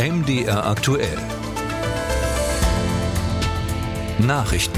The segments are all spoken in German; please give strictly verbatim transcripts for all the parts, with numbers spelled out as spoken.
M D R aktuell. Nachrichten.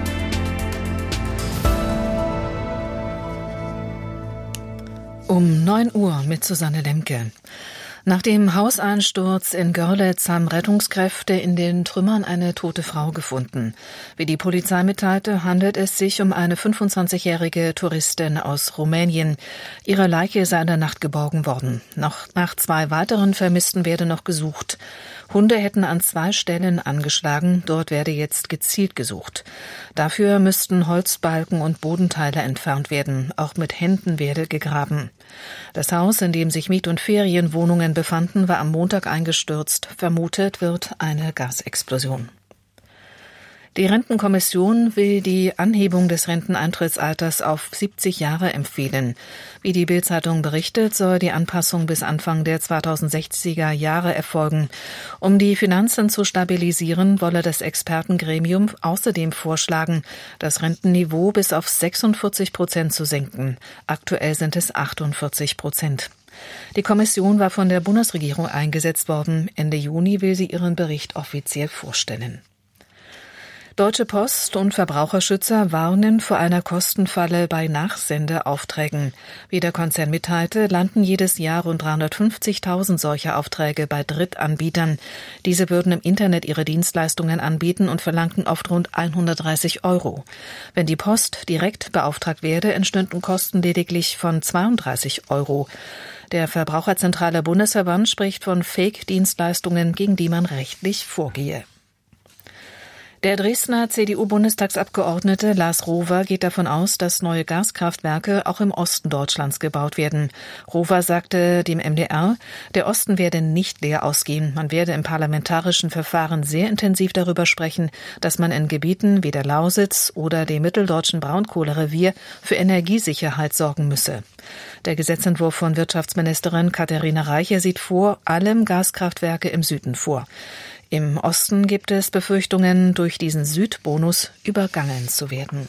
Um neun Uhr mit Susanne Lemke. Nach dem Hauseinsturz in Görlitz haben Rettungskräfte in den Trümmern eine tote Frau gefunden. Wie die Polizei mitteilte, handelt es sich um eine fünfundzwanzigjährige Touristin aus Rumänien. Ihre Leiche sei in der Nacht geborgen worden. Noch nach zwei weiteren Vermissten werde noch gesucht. Hunde hätten an zwei Stellen angeschlagen, dort werde jetzt gezielt gesucht. Dafür müssten Holzbalken und Bodenteile entfernt werden, auch mit Händen werde gegraben. Das Haus, in dem sich Miet- und Ferienwohnungen befanden, war am Montag eingestürzt. Vermutet wird eine Gasexplosion. Die Rentenkommission will die Anhebung des Renteneintrittsalters auf siebzig Jahre empfehlen. Wie die Bild-Zeitung berichtet, soll die Anpassung bis Anfang der zweitausendsechziger Jahre erfolgen. Um die Finanzen zu stabilisieren, wolle das Expertengremium außerdem vorschlagen, das Rentenniveau bis auf sechsundvierzig Prozent zu senken. Aktuell sind es achtundvierzig Prozent. Die Kommission war von der Bundesregierung eingesetzt worden. Ende Juni will sie ihren Bericht offiziell vorstellen. Deutsche Post und Verbraucherschützer warnen vor einer Kostenfalle bei Nachsendeaufträgen. Wie der Konzern mitteilte, landen jedes Jahr rund dreihundertfünfzigtausend solcher Aufträge bei Drittanbietern. Diese würden im Internet ihre Dienstleistungen anbieten und verlangten oft rund hundertdreißig Euro. Wenn die Post direkt beauftragt werde, entstünden Kosten lediglich von zweiunddreißig Euro. Der Verbraucherzentrale Bundesverband spricht von Fake-Dienstleistungen, gegen die man rechtlich vorgehe. Der Dresdner C D U-Bundestagsabgeordnete Lars Rohwer geht davon aus, dass neue Gaskraftwerke auch im Osten Deutschlands gebaut werden. Rohwer sagte dem M D R, der Osten werde nicht leer ausgehen. Man werde im parlamentarischen Verfahren sehr intensiv darüber sprechen, dass man in Gebieten wie der Lausitz oder dem mitteldeutschen Braunkohlerevier für Energiesicherheit sorgen müsse. Der Gesetzentwurf von Wirtschaftsministerin Katharina Reiche sieht vor allem Gaskraftwerke im Süden vor. Im Osten gibt es Befürchtungen, durch diesen Südbonus übergangen zu werden.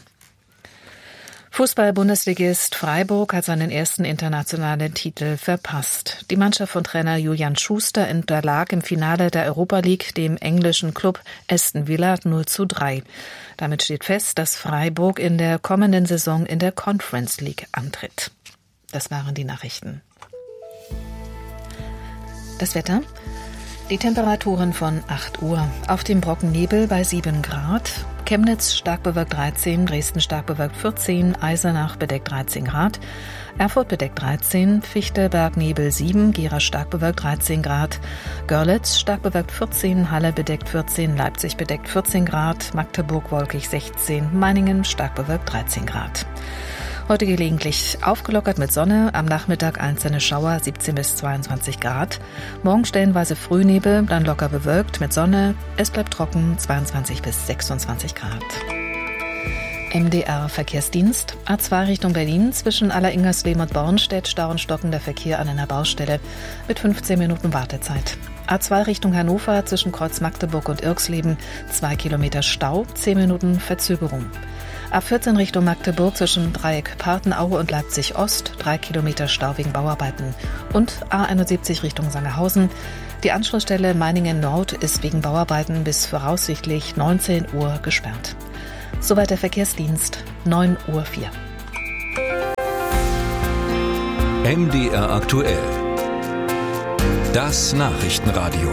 Fußball-Bundesligist Freiburg hat seinen ersten internationalen Titel verpasst. Die Mannschaft von Trainer Julian Schuster unterlag im Finale der Europa League dem englischen Club Aston Villa null zu drei. Damit steht fest, dass Freiburg in der kommenden Saison in der Conference League antritt. Das waren die Nachrichten. Das Wetter? Die Temperaturen von acht Uhr. Auf dem Brocken Nebel bei sieben Grad. Chemnitz stark bewölkt dreizehn, Dresden stark bewölkt vierzehn, Eisenach bedeckt dreizehn Grad, Erfurt bedeckt dreizehn, Fichtelberg Nebel sieben, Gera stark bewölkt dreizehn Grad, Görlitz stark bewölkt vierzehn, Halle bedeckt vierzehn, Leipzig bedeckt vierzehn Grad, Magdeburg wolkig sechzehn, Meiningen stark bewölkt dreizehn Grad. Heute gelegentlich aufgelockert mit Sonne, am Nachmittag einzelne Schauer, siebzehn bis zweiundzwanzig Grad. Morgen stellenweise Frühnebel, dann locker bewölkt mit Sonne. Es bleibt trocken, zweiundzwanzig bis sechsundzwanzig Grad. M D R Verkehrsdienst. A zwei Richtung Berlin, zwischen Aller-Ingersleben und Bornstedt Stau und stockender Verkehr an einer Baustelle mit fünfzehn Minuten Wartezeit. A zwei Richtung Hannover, zwischen Kreuz Magdeburg und Irxleben, zwei Kilometer Stau, zehn Minuten Verzögerung. A vierzehn Richtung Magdeburg zwischen Dreieck Partenaue und Leipzig Ost, drei Kilometer Stau wegen Bauarbeiten. Und A einundsiebzig Richtung Sangerhausen. Die Anschlussstelle Meiningen Nord ist wegen Bauarbeiten bis voraussichtlich neunzehn Uhr gesperrt. Soweit der Verkehrsdienst, neun Uhr vier. M D R aktuell. Das Nachrichtenradio.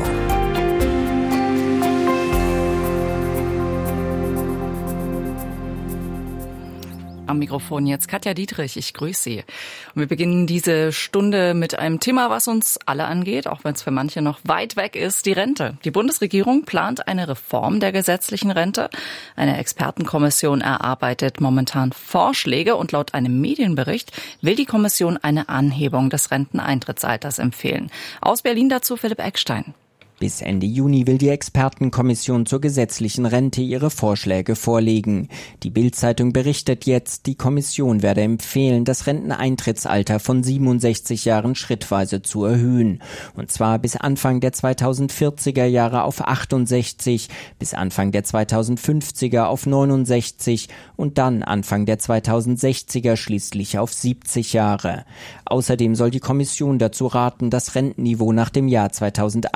Am Mikrofon jetzt Katja Dietrich, ich grüße Sie. Und wir beginnen diese Stunde mit einem Thema, was uns alle angeht, auch wenn es für manche noch weit weg ist, die Rente. Die Bundesregierung plant eine Reform der gesetzlichen Rente. Eine Expertenkommission erarbeitet momentan Vorschläge und laut einem Medienbericht will die Kommission eine Anhebung des Renteneintrittsalters empfehlen. Aus Berlin dazu Philipp Eckstein. Bis Ende Juni will die Expertenkommission zur gesetzlichen Rente ihre Vorschläge vorlegen. Die Bild-Zeitung berichtet jetzt, die Kommission werde empfehlen, das Renteneintrittsalter von siebenundsechzig Jahren schrittweise zu erhöhen. Und zwar bis Anfang der zweitausendvierziger Jahre auf achtundsechzig, bis Anfang der zweitausendfünfziger auf neunundsechzig und dann Anfang der zweitausendsechziger schließlich auf siebzig Jahre. Außerdem soll die Kommission dazu raten, das Rentenniveau nach dem Jahr zweitausendeinunddreißig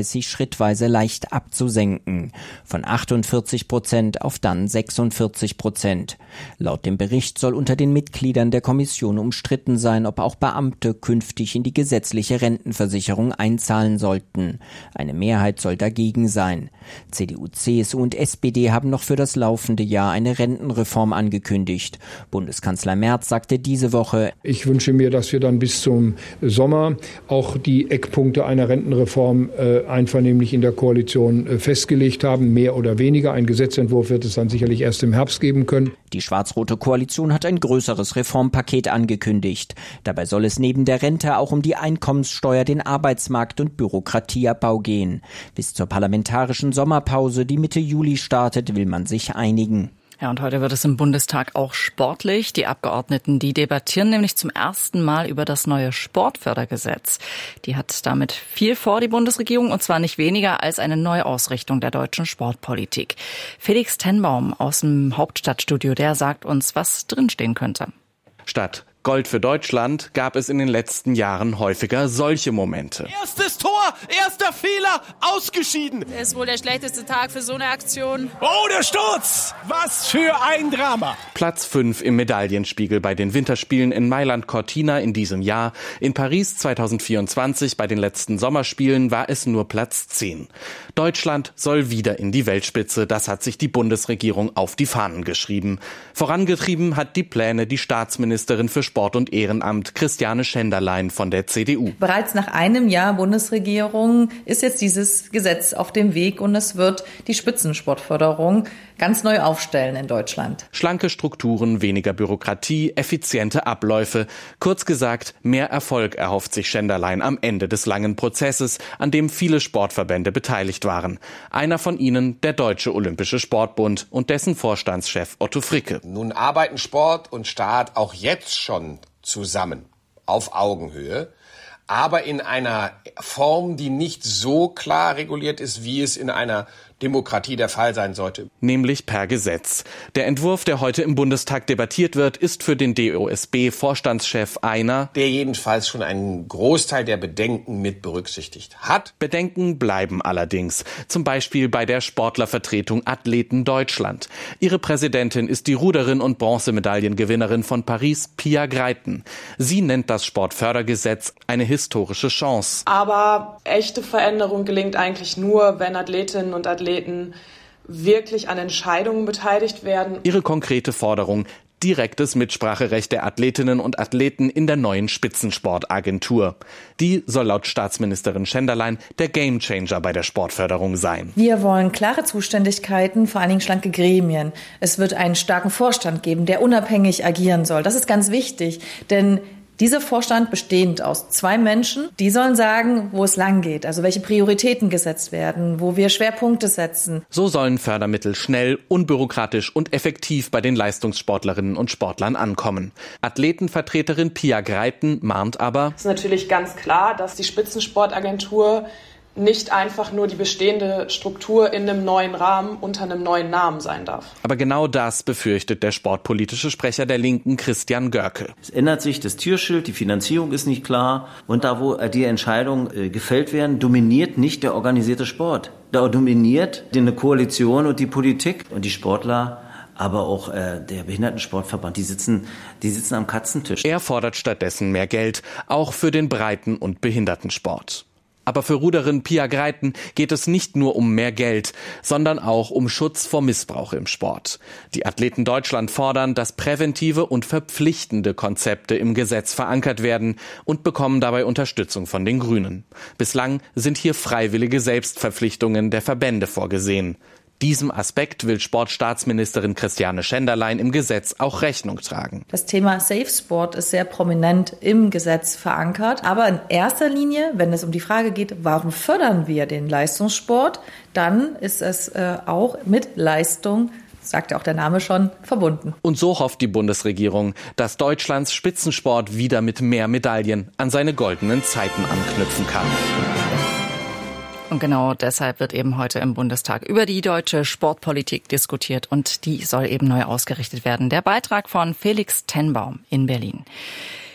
zweitausenddreißig schrittweise leicht abzusenken. Von achtundvierzig Prozent auf dann sechsundvierzig Prozent. Laut dem Bericht soll unter den Mitgliedern der Kommission umstritten sein, ob auch Beamte künftig in die gesetzliche Rentenversicherung einzahlen sollten. Eine Mehrheit soll dagegen sein. C D U, C S U und S P D haben noch für das laufende Jahr eine Rentenreform angekündigt. Bundeskanzler Merz sagte diese Woche: Ich wünsche mir, dass wir dann bis zum Sommer auch die Eckpunkte einer Rentenreform äh, einvernehmlich in der Koalition äh, festgelegt haben, mehr oder weniger. Ein Gesetzentwurf wird es dann sicherlich erst im Herbst geben können. Die schwarz-rote Koalition hat ein größeres Reformpaket angekündigt. Dabei soll es neben der Rente auch um die Einkommenssteuer, den Arbeitsmarkt und Bürokratieabbau gehen. Bis zur parlamentarischen Sommerpause, die Mitte Juli startet, will man sich einigen. Ja, und heute wird es im Bundestag auch sportlich. Die Abgeordneten, die debattieren nämlich zum ersten Mal über das neue Sportfördergesetz. Die hat damit viel vor, die Bundesregierung, und zwar nicht weniger als eine Neuausrichtung der deutschen Sportpolitik. Felix Tenbaum aus dem Hauptstadtstudio, der sagt uns, was drinstehen könnte. Statt Gold für Deutschland gab es in den letzten Jahren häufiger solche Momente. Erstes Tor, erster Fehler, ausgeschieden. Das ist wohl der schlechteste Tag für so eine Aktion. Oh, der Sturz! Was für ein Drama. Platz fünf im Medaillenspiegel bei den Winterspielen in Mailand-Cortina in diesem Jahr. In Paris zweitausendvierundzwanzig bei den letzten Sommerspielen war es nur Platz zehn. Deutschland soll wieder in die Weltspitze. Das hat sich die Bundesregierung auf die Fahnen geschrieben. Vorangetrieben hat die Pläne die Staatsministerin für Sport und Ehrenamt Christiane Schenderlein von der C D U. Bereits nach einem Jahr Bundesregierung ist jetzt dieses Gesetz auf dem Weg und es wird die Spitzensportförderung ganz neu aufstellen in Deutschland. Schlanke Strukturen, weniger Bürokratie, effiziente Abläufe. Kurz gesagt, mehr Erfolg erhofft sich Schenderlein am Ende des langen Prozesses, an dem viele Sportverbände beteiligt waren. Einer von ihnen der Deutsche Olympische Sportbund und dessen Vorstandschef Otto Fricke. Nun arbeiten Sport und Staat auch jetzt schon zusammen, auf Augenhöhe, aber in einer Form, die nicht so klar reguliert ist, wie es in einer Demokratie der Fall sein sollte. Nämlich per Gesetz. Der Entwurf, der heute im Bundestag debattiert wird, ist für den D O S B-Vorstandschef einer, der jedenfalls schon einen Großteil der Bedenken mit berücksichtigt hat. Bedenken bleiben allerdings. Zum Beispiel bei der Sportlervertretung Athleten Deutschland. Ihre Präsidentin ist die Ruderin und Bronzemedaillengewinnerin von Paris, Pia Greiten. Sie nennt das Sportfördergesetz eine historische Chance. Aber echte Veränderung gelingt eigentlich nur, wenn Athletinnen und Athleten wirklich an Entscheidungen beteiligt werden. Ihre konkrete Forderung: direktes Mitspracherecht der Athletinnen und Athleten in der neuen Spitzensportagentur. Die soll laut Staatsministerin Schenderlein der Gamechanger bei der Sportförderung sein. Wir wollen klare Zuständigkeiten, vor allen Dingen schlanke Gremien. Es wird einen starken Vorstand geben, der unabhängig agieren soll. Das ist ganz wichtig, denn dieser Vorstand, bestehend aus zwei Menschen, die sollen sagen, wo es lang geht, also welche Prioritäten gesetzt werden, wo wir Schwerpunkte setzen. So sollen Fördermittel schnell, unbürokratisch und effektiv bei den Leistungssportlerinnen und Sportlern ankommen. Athletenvertreterin Pia Greiten mahnt aber: Es ist natürlich ganz klar, dass die Spitzensportagentur nicht einfach nur die bestehende Struktur in einem neuen Rahmen unter einem neuen Namen sein darf. Aber genau das befürchtet der sportpolitische Sprecher der Linken, Christian Görke. Es ändert sich das Türschild, die Finanzierung ist nicht klar und da, wo die Entscheidungen äh, gefällt werden, dominiert nicht der organisierte Sport. Da dominiert die Koalition und die Politik und die Sportler. Aber auch äh, der Behindertensportverband, die sitzen, die sitzen am Katzentisch. Er fordert stattdessen mehr Geld, auch für den Breiten- und Behindertensport. Aber für Ruderin Pia Greiten geht es nicht nur um mehr Geld, sondern auch um Schutz vor Missbrauch im Sport. Die Athleten Deutschland fordern, dass präventive und verpflichtende Konzepte im Gesetz verankert werden und bekommen dabei Unterstützung von den Grünen. Bislang sind hier freiwillige Selbstverpflichtungen der Verbände vorgesehen. Diesem Aspekt will Sportstaatsministerin Christiane Schenderlein im Gesetz auch Rechnung tragen. Das Thema Safe Sport ist sehr prominent im Gesetz verankert. Aber in erster Linie, wenn es um die Frage geht, warum fördern wir den Leistungssport, dann ist es äh, auch mit Leistung, sagt ja auch der Name schon, verbunden. Und so hofft die Bundesregierung, dass Deutschlands Spitzensport wieder mit mehr Medaillen an seine goldenen Zeiten anknüpfen kann. Und genau deshalb wird eben heute im Bundestag über die deutsche Sportpolitik diskutiert und die soll eben neu ausgerichtet werden. Der Beitrag von Felix Tenbaum in Berlin.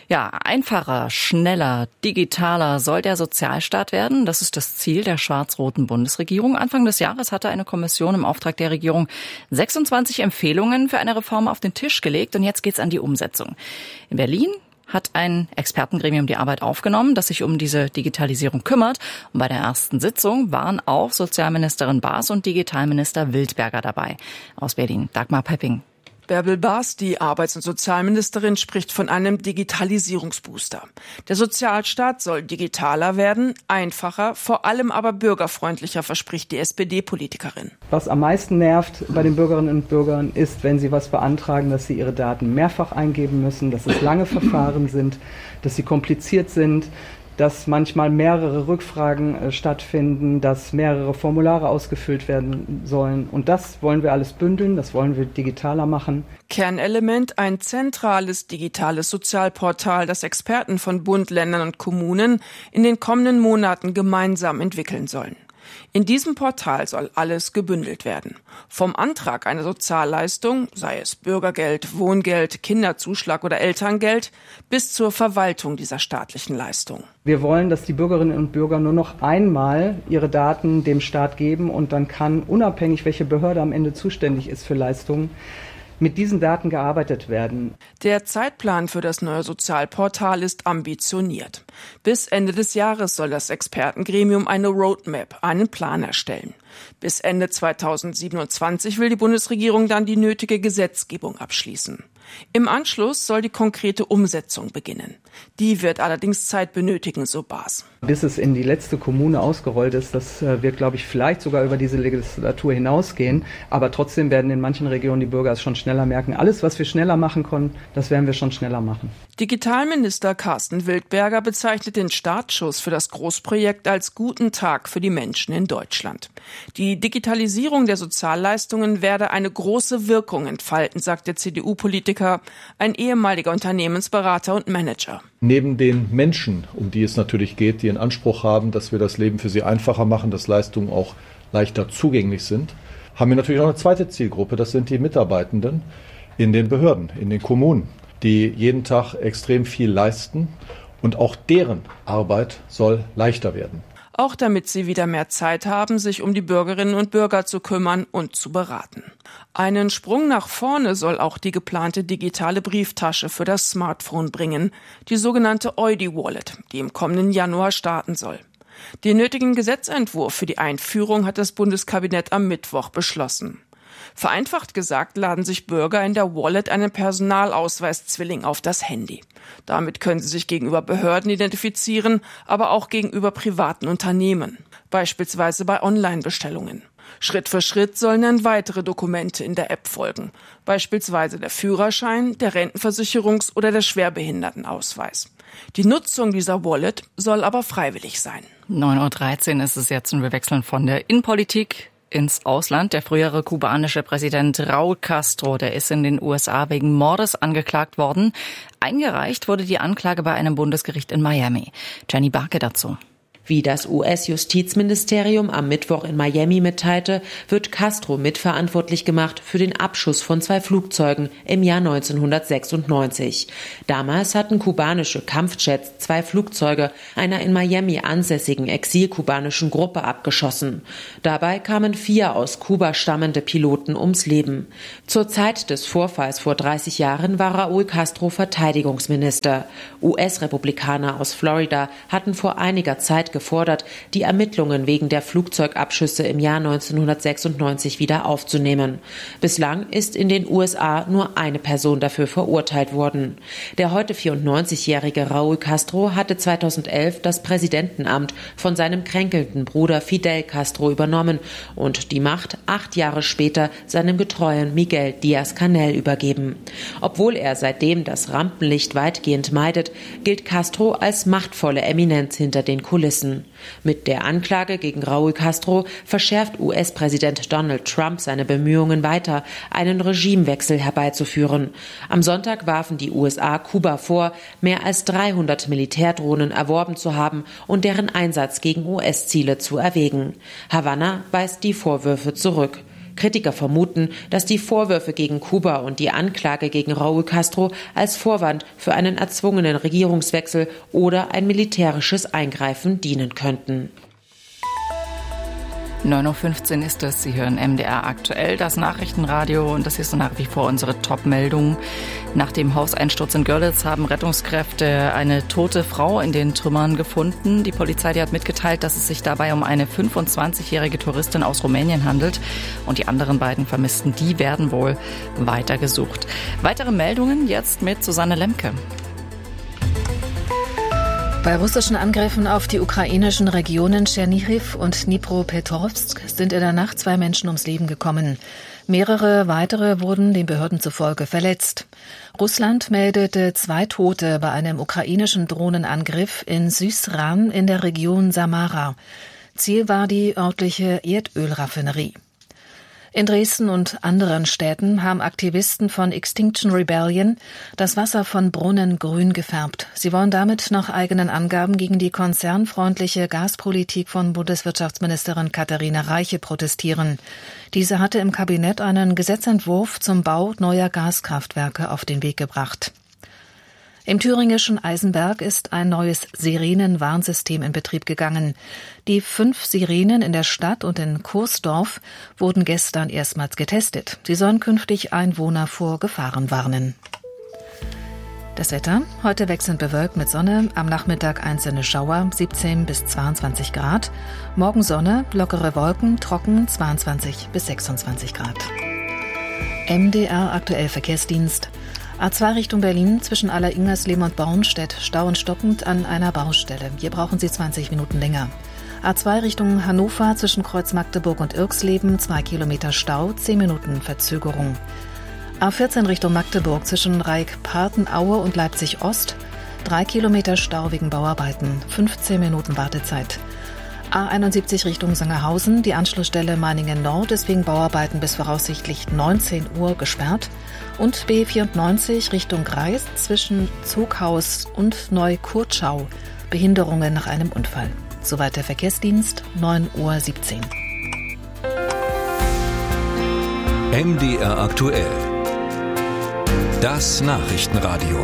Ja, einfacher, schneller, digitaler soll der Sozialstaat werden. Das ist das Ziel der schwarz-roten Bundesregierung. Anfang des Jahres hatte eine Kommission im Auftrag der Regierung sechsundzwanzig Empfehlungen für eine Reform auf den Tisch gelegt und jetzt geht's an die Umsetzung. In Berlin hat ein Expertengremium die Arbeit aufgenommen, das sich um diese Digitalisierung kümmert. Und bei der ersten Sitzung waren auch Sozialministerin Baas und Digitalminister Wildberger dabei. Aus Berlin, Dagmar Pepping. Bärbel Baas, die Arbeits- und Sozialministerin, spricht von einem Digitalisierungsbooster. Der Sozialstaat soll digitaler werden, einfacher, vor allem aber bürgerfreundlicher, verspricht die S P D-Politikerin. Was am meisten nervt bei den Bürgerinnen und Bürgern ist, wenn sie was beantragen, dass sie ihre Daten mehrfach eingeben müssen, dass es lange Verfahren sind, dass sie kompliziert sind, dass manchmal mehrere Rückfragen äh, stattfinden, dass mehrere Formulare ausgefüllt werden sollen. Und das wollen wir alles bündeln, das wollen wir digitaler machen. Kernelement ein zentrales digitales Sozialportal, das Experten von Bund, Ländern und Kommunen in den kommenden Monaten gemeinsam entwickeln sollen. In diesem Portal soll alles gebündelt werden. Vom Antrag einer Sozialleistung, sei es Bürgergeld, Wohngeld, Kinderzuschlag oder Elterngeld, bis zur Verwaltung dieser staatlichen Leistung. Wir wollen, dass die Bürgerinnen und Bürger nur noch einmal ihre Daten dem Staat geben und dann kann, unabhängig welche Behörde am Ende zuständig ist für Leistungen, mit diesen Daten gearbeitet werden. Der Zeitplan für das neue Sozialportal ist ambitioniert. Bis Ende des Jahres soll das Expertengremium eine Roadmap, einen Plan erstellen. Bis Ende zweitausendsiebenundzwanzig will die Bundesregierung dann die nötige Gesetzgebung abschließen. Im Anschluss soll die konkrete Umsetzung beginnen. Die wird allerdings Zeit benötigen, so Baas. Bis es in die letzte Kommune ausgerollt ist, das wird, glaube ich, vielleicht sogar über diese Legislatur hinausgehen. Aber trotzdem werden in manchen Regionen die Bürger es schon schneller merken. Alles, was wir schneller machen können, das werden wir schon schneller machen. Digitalminister Carsten Wildberger bezeichnet den Startschuss für das Großprojekt als guten Tag für die Menschen in Deutschland. Die Digitalisierung der Sozialleistungen werde eine große Wirkung entfalten, sagt der C D U-Politiker, ein ehemaliger Unternehmensberater und Manager. Neben den Menschen, um die es natürlich geht, die in Anspruch haben, dass wir das Leben für sie einfacher machen, dass Leistungen auch leichter zugänglich sind, haben wir natürlich noch eine zweite Zielgruppe, das sind die Mitarbeitenden in den Behörden, in den Kommunen, die jeden Tag extrem viel leisten und auch deren Arbeit soll leichter werden. Auch damit sie wieder mehr Zeit haben, sich um die Bürgerinnen und Bürger zu kümmern und zu beraten. Einen Sprung nach vorne soll auch die geplante digitale Brieftasche für das Smartphone bringen, die sogenannte Eudi-Wallet, die im kommenden Januar starten soll. Den nötigen Gesetzentwurf für die Einführung hat das Bundeskabinett am Mittwoch beschlossen. Vereinfacht gesagt laden sich Bürger in der Wallet einen Personalausweiszwilling auf das Handy. Damit können sie sich gegenüber Behörden identifizieren, aber auch gegenüber privaten Unternehmen, beispielsweise bei Online-Bestellungen. Schritt für Schritt sollen dann weitere Dokumente in der App folgen, beispielsweise der Führerschein, der Rentenversicherungs- oder der Schwerbehindertenausweis. Die Nutzung dieser Wallet soll aber freiwillig sein. neun Uhr dreizehn ist es jetzt und wir wechseln von der Innenpolitik ins Ausland. Der frühere kubanische Präsident Raúl Castro, der ist in den U S A wegen Mordes angeklagt worden. Eingereicht wurde die Anklage bei einem Bundesgericht in Miami. Jenny Barke dazu. Wie das U S-Justizministerium am Mittwoch in Miami mitteilte, wird Castro mitverantwortlich gemacht für den Abschuss von zwei Flugzeugen im Jahr neunzehnhundertsechsundneunzig. Damals hatten kubanische Kampfjets zwei Flugzeuge einer in Miami ansässigen exilkubanischen Gruppe abgeschossen. Dabei kamen vier aus Kuba stammende Piloten ums Leben. Zur Zeit des Vorfalls vor dreißig Jahren war Raúl Castro Verteidigungsminister. U S-Republikaner aus Florida hatten vor einiger Zeit gefordert, die Ermittlungen wegen der Flugzeugabschüsse im Jahr neunzehnhundertsechsundneunzig wieder aufzunehmen. Bislang ist in den U S A nur eine Person dafür verurteilt worden. Der heute vierundneunzigjährige Raúl Castro hatte zweitausendelf das Präsidentenamt von seinem kränkelnden Bruder Fidel Castro übernommen und die Macht acht Jahre später seinem getreuen Miguel Díaz-Canel übergeben. Obwohl er seitdem das Rampenlicht weitgehend meidet, gilt Castro als machtvolle Eminenz hinter den Kulissen. Mit der Anklage gegen Raúl Castro verschärft U S-Präsident Donald Trump seine Bemühungen weiter, einen Regimewechsel herbeizuführen. Am Sonntag warfen die U S A Kuba vor, mehr als dreihundert Militärdrohnen erworben zu haben und deren Einsatz gegen U S-Ziele zu erwägen. Havanna weist die Vorwürfe zurück. Kritiker vermuten, dass die Vorwürfe gegen Kuba und die Anklage gegen Raúl Castro als Vorwand für einen erzwungenen Regierungswechsel oder ein militärisches Eingreifen dienen könnten. neun Uhr fünfzehn ist es. Sie hören M D R aktuell, das Nachrichtenradio. Und das ist nach wie vor unsere Top-Meldung. Nach dem Hauseinsturz in Görlitz haben Rettungskräfte eine tote Frau in den Trümmern gefunden. Die Polizei die hat mitgeteilt, dass es sich dabei um eine fünfundzwanzigjährige Touristin aus Rumänien handelt. Und die anderen beiden Vermissten, die werden wohl weitergesucht. Weitere Meldungen jetzt mit Susanne Lemke. Bei russischen Angriffen auf die ukrainischen Regionen Tschernihiv und Dnipropetrovsk sind in der Nacht zwei Menschen ums Leben gekommen. Mehrere weitere wurden den Behörden zufolge verletzt. Russland meldete zwei Tote bei einem ukrainischen Drohnenangriff in Süßran in der Region Samara. Ziel war die örtliche Erdölraffinerie. In Dresden und anderen Städten haben Aktivisten von Extinction Rebellion das Wasser von Brunnen grün gefärbt. Sie wollen damit nach eigenen Angaben gegen die konzernfreundliche Gaspolitik von Bundeswirtschaftsministerin Katharina Reiche protestieren. Diese hatte im Kabinett einen Gesetzentwurf zum Bau neuer Gaskraftwerke auf den Weg gebracht. Im thüringischen Eisenberg ist ein neues Sirenenwarnsystem in Betrieb gegangen. Die fünf Sirenen in der Stadt und in Kursdorf wurden gestern erstmals getestet. Sie sollen künftig Einwohner vor Gefahren warnen. Das Wetter: Heute wechselnd bewölkt mit Sonne, am Nachmittag einzelne Schauer, siebzehn bis zweiundzwanzig Grad. Morgen Sonne, lockere Wolken, trocken, zweiundzwanzig bis sechsundzwanzig Grad. M D R aktuell Verkehrsdienst. A zwei Richtung Berlin zwischen Aller-Ingersleben und Bornstedt Stau und stockend an einer Baustelle. Hier brauchen Sie zwanzig Minuten länger. A zwei Richtung Hannover zwischen Kreuz Magdeburg und Irksleben zwei Kilometer Stau, zehn Minuten Verzögerung. A vierzehn Richtung Magdeburg zwischen Reik-Partenaue und Leipzig Ost drei Kilometer Stau wegen Bauarbeiten, fünfzehn Minuten Wartezeit. A einundsiebzig Richtung Sangerhausen, die Anschlussstelle Meiningen Nord ist wegen Bauarbeiten bis voraussichtlich neunzehn Uhr gesperrt. Und B vierundneunzig Richtung Greiz zwischen Zughaus und Neukurtschau, Behinderungen nach einem Unfall. Soweit der Verkehrsdienst, neun Uhr siebzehn. M D R aktuell. Das Nachrichtenradio.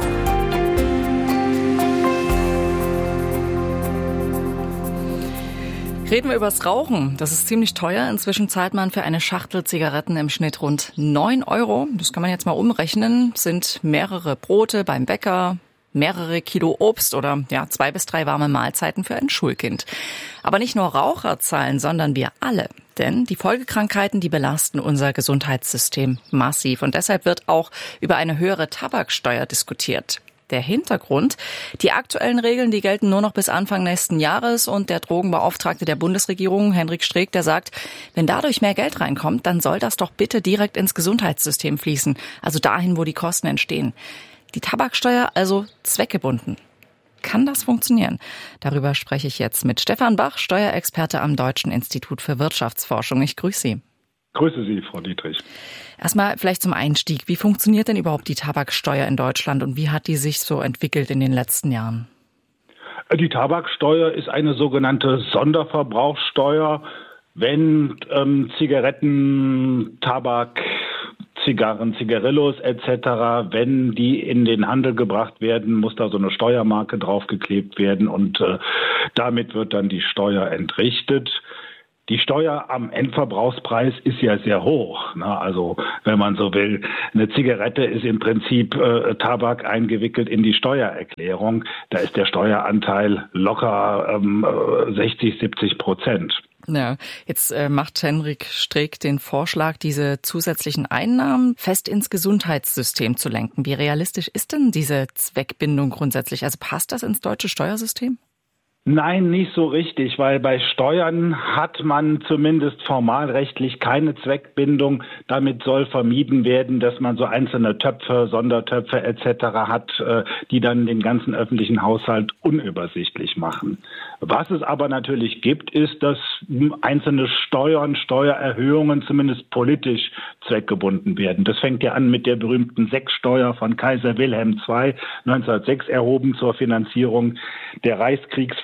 Reden wir übers Rauchen. Das ist ziemlich teuer. Inzwischen zahlt man für eine Schachtel Zigaretten im Schnitt rund neun Euro. Das kann man jetzt mal umrechnen. Sind mehrere Brote beim Bäcker, mehrere Kilo Obst oder ja zwei bis drei warme Mahlzeiten für ein Schulkind. Aber nicht nur Raucher zahlen, sondern wir alle. Denn die Folgekrankheiten, die belasten unser Gesundheitssystem massiv. Und deshalb wird auch über eine höhere Tabaksteuer diskutiert. Der Hintergrund: Die aktuellen Regeln, die gelten nur noch bis Anfang nächsten Jahres, und der Drogenbeauftragte der Bundesregierung, Henrik Streeck, der sagt, wenn dadurch mehr Geld reinkommt, dann soll das doch bitte direkt ins Gesundheitssystem fließen, also dahin, wo die Kosten entstehen. Die Tabaksteuer also zweckgebunden. Kann das funktionieren? Darüber spreche ich jetzt mit Stefan Bach, Steuerexperte am Deutschen Institut für Wirtschaftsforschung. Ich grüße Sie. Grüße Sie, Frau Dietrich. Erstmal vielleicht zum Einstieg. Wie funktioniert denn überhaupt die Tabaksteuer in Deutschland und wie hat die sich so entwickelt in den letzten Jahren? Die Tabaksteuer ist eine sogenannte Sonderverbrauchssteuer. Wenn ähm, Zigaretten, Tabak, Zigarren, Zigarillos et cetera, wenn die in den Handel gebracht werden, muss da so eine Steuermarke draufgeklebt werden und äh, damit wird dann die Steuer entrichtet. Die Steuer am Endverbrauchspreis ist ja sehr hoch. Ne? Also wenn man so will, eine Zigarette ist im Prinzip äh, Tabak eingewickelt in die Steuererklärung. Da ist der Steueranteil locker ähm, sechzig, siebzig Prozent. Ja, jetzt äh, macht Henrik Streeck den Vorschlag, diese zusätzlichen Einnahmen fest ins Gesundheitssystem zu lenken. Wie realistisch ist denn diese Zweckbindung grundsätzlich? Also passt das ins deutsche Steuersystem? Nein, nicht so richtig, weil bei Steuern hat man zumindest formalrechtlich keine Zweckbindung. Damit soll vermieden werden, dass man so einzelne Töpfe, Sondertöpfe et cetera hat, die dann den ganzen öffentlichen Haushalt unübersichtlich machen. Was es aber natürlich gibt, ist, dass einzelne Steuern, Steuererhöhungen zumindest politisch zweckgebunden werden. Das fängt ja an mit der berühmten Sechssteuer von Kaiser Wilhelm der Zweite neunzehnhundertsechs erhoben zur Finanzierung der Reichskriegsflotte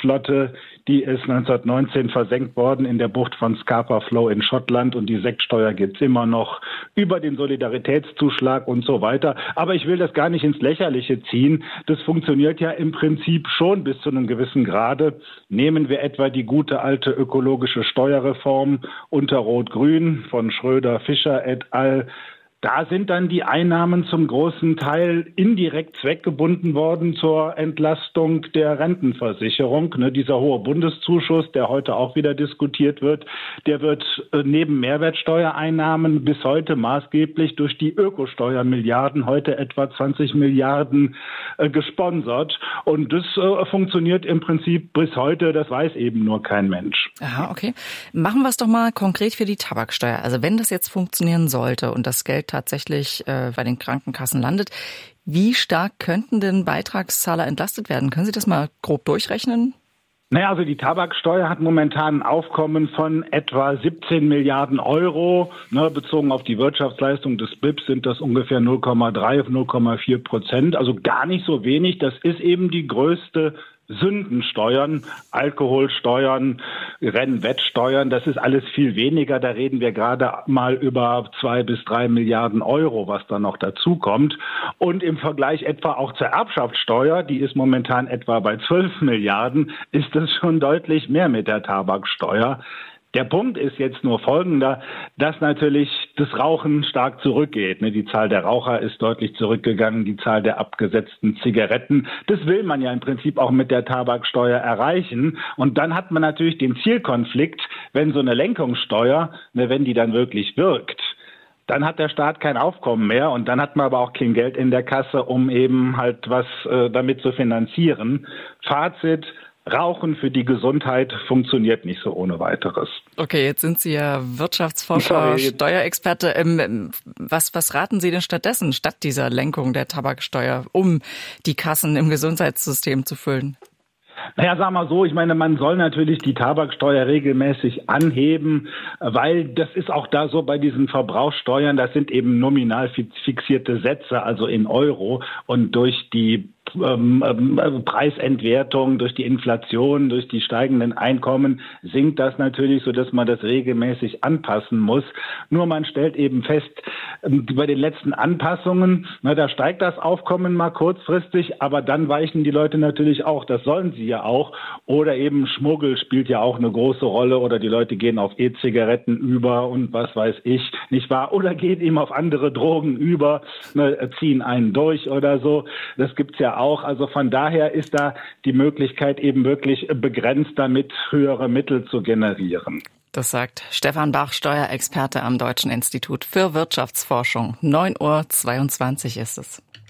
Sektflotte, die ist neunzehnhundertneunzehn versenkt worden in der Bucht von Scapa Flow in Schottland und die Sektsteuer gibt's immer noch über den Solidaritätszuschlag und so weiter. Aber ich will das gar nicht ins Lächerliche ziehen. Das funktioniert ja im Prinzip schon bis zu einem gewissen Grade. Nehmen wir etwa die gute alte ökologische Steuerreform unter Rot-Grün von Schröder, Fischer et al. Da sind dann die Einnahmen zum großen Teil indirekt zweckgebunden worden zur Entlastung der Rentenversicherung. Ne, dieser hohe Bundeszuschuss, der heute auch wieder diskutiert wird, der wird äh, neben Mehrwertsteuereinnahmen bis heute maßgeblich durch die Ökosteuermilliarden, heute etwa zwanzig Milliarden, äh, gesponsert. Und das äh, funktioniert im Prinzip bis heute, das weiß eben nur kein Mensch. Aha, okay. Machen wir es doch mal konkret für die Tabaksteuer. Also wenn das jetzt funktionieren sollte und das Geld tatsächlich äh, bei den Krankenkassen landet, wie stark könnten denn Beitragszahler entlastet werden? Können Sie das mal grob durchrechnen? Naja, also die Tabaksteuer hat momentan ein Aufkommen von etwa siebzehn Milliarden Euro. Ne, bezogen auf die Wirtschaftsleistung des B I P sind das ungefähr null Komma drei, null Komma vier Prozent. Also gar nicht so wenig. Das ist eben die größte Sündensteuern, Alkoholsteuern, Rennwettsteuern, das ist alles viel weniger. Da reden wir gerade mal über zwei bis drei Milliarden Euro, was da noch dazu kommt. Und im Vergleich etwa auch zur Erbschaftssteuer, die ist momentan etwa bei zwölf Milliarden, ist das schon deutlich mehr mit der Tabaksteuer. Der Punkt ist jetzt nur folgender, dass natürlich das Rauchen stark zurückgeht. Die Zahl der Raucher ist deutlich zurückgegangen, die Zahl der abgesetzten Zigaretten. Das will man ja im Prinzip auch mit der Tabaksteuer erreichen. Und dann hat man natürlich den Zielkonflikt, wenn so eine Lenkungssteuer, wenn die dann wirklich wirkt, dann hat der Staat kein Aufkommen mehr und dann hat man aber auch kein Geld in der Kasse, um eben halt was äh, damit zu finanzieren. Fazit: Rauchen für die Gesundheit funktioniert nicht so ohne weiteres. Okay, jetzt sind Sie ja Wirtschaftsforscher, Sorry. Steuerexperte. Ähm, was, was raten Sie denn stattdessen, statt dieser Lenkung der Tabaksteuer, um die Kassen im Gesundheitssystem zu füllen? Naja, sag mal so, ich meine, man soll natürlich die Tabaksteuer regelmäßig anheben, weil das ist auch da so bei diesen Verbrauchssteuern, das sind eben nominal fixierte Sätze, also in Euro, und durch die Ähm, ähm, Preisentwertung, durch die Inflation, durch die steigenden Einkommen sinkt das natürlich, so dass man das regelmäßig anpassen muss. Nur man stellt eben fest, ähm, bei den letzten Anpassungen, na, da steigt das Aufkommen mal kurzfristig, aber dann weichen die Leute natürlich auch, das sollen sie ja auch, oder eben Schmuggel spielt ja auch eine große Rolle, oder die Leute gehen auf E-Zigaretten über und was weiß ich, nicht wahr? Oder gehen eben auf andere Drogen über, ne, ziehen einen durch oder so. Das gibt's ja auch. Also von daher ist da die Möglichkeit eben wirklich begrenzt, damit höhere Mittel zu generieren. Das sagt Stefan Bach, Steuerexperte am Deutschen Institut für Wirtschaftsforschung. neun Uhr zweiundzwanzig ist es.